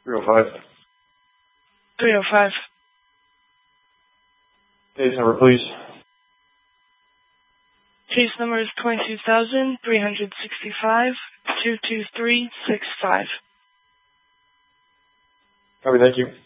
305. 305. Case number, please. Case number is 22,365, 22365. Copy, thank you.